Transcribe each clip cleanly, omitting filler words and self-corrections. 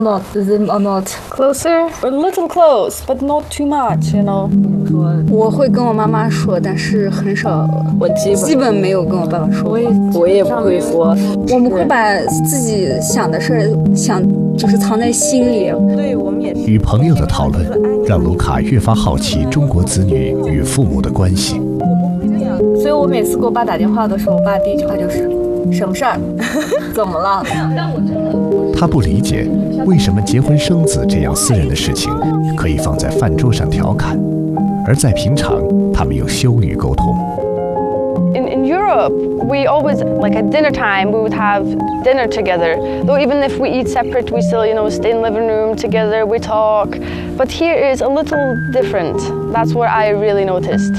Not them or not closer, a little close, but not too much, you know. 我会跟我妈妈说，但是很少， 我基本没有跟我爸爸说。 我也不会说。 我们会把自己想的事就是藏在心里。 对，我们也是。 与朋友的讨论让卢卡越发好奇中国子女与父母的关系。 所以我每次给我爸打电话的时候，我爸第一句话就是什么事儿，怎么了？ 他不理解为什么结婚生子这样私人的事情可以放在饭桌上调侃，而在平常他们用修语沟通。 In Europe, we always, like at dinner time, we would have dinner together. Though even if we eat separate, we still, stay in the living room together, we talk. But here is a little different. That's what I really noticed.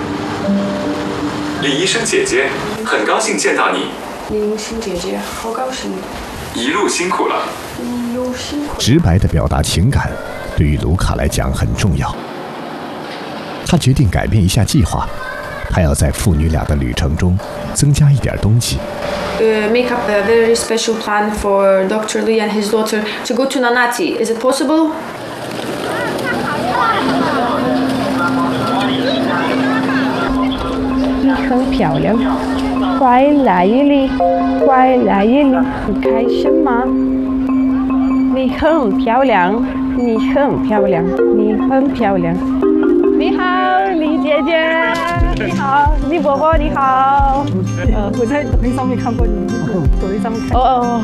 李医生姐姐，很高兴见到你。 李医生姐姐，好高兴。 一路辛苦了。 直白地表达情感，对于卢卡来讲很重要。他决定改变一下计划，他要在父女俩的旅程中增加一点东西。 Make up a very special plan for Dr. Lee and his daughter to go to Nanati. Is it possible? 你很漂亮，快来这里，快来这里，很开心吗？你很漂亮，你很漂亮，你很漂亮。你好，李姐姐，你好，李伯伯，你好。 我在抖音上面看过你，抖音上面看。 哦，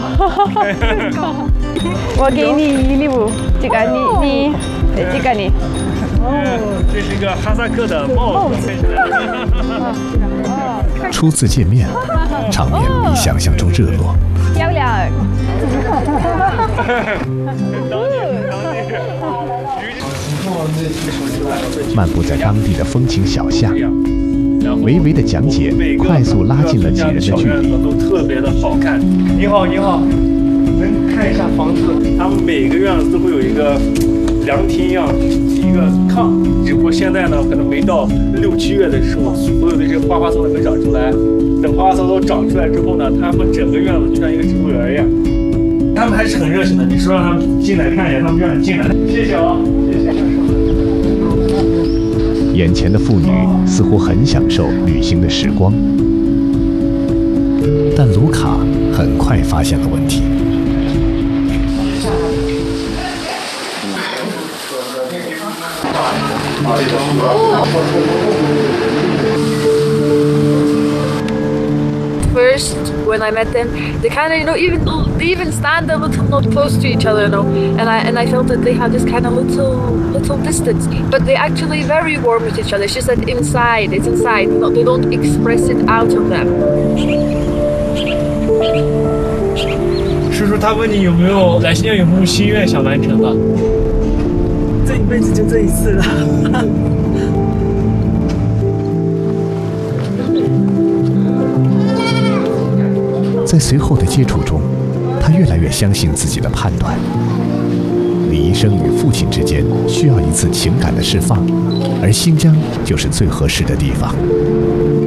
我给你礼物，这个你，这个你。 这是一个哈萨克的帽子。 初次见面，场面比想象中热络。 漂亮。 漫步在当地的风情小巷，微微的讲解快速拉近了几人的距离。 都特别的好看。你好，你好，能看一下房子？他们每个院子都会有一个凉亭一样，一个炕。只不过现在呢，可能没到6、7月的时候，所有的这些花花草草没长出来。等花花草草长出来之后呢，他们整个院子就像一个植物园一样。他们还是很热情的，你说让他们进来看一眼，他们就让你进来。谢谢啊，谢谢。 眼前的父女似乎很享受旅行的时光，但卢卡很快发现了问题。 First, when I met them, they kind of, they even stand a little not close to each other, and I felt that they had this kind of little distance. But they're actually very warm with each other. It's just that inside, it's inside. They don't express it out of them. 叔叔，他问你来新疆有没有心愿想完成的？ 这一辈子就这一次了。 在随后的接触中，他越来越相信自己的判断。李医生与父亲之间需要一次情感的释放，而新疆就是最合适的地方。